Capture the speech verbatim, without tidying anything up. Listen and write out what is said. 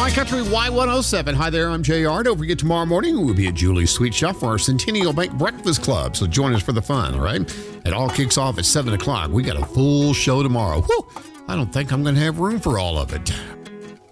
My Country Y one oh seven. Hi there, I'm J R. Don't forget, tomorrow morning we'll be at Julie's Sweet Shop for our Centennial Bank Breakfast Club. So join us for the fun, all right? It all kicks off at seven o'clock. We got a full show tomorrow. Whew, I don't think I'm going to have room for all of it.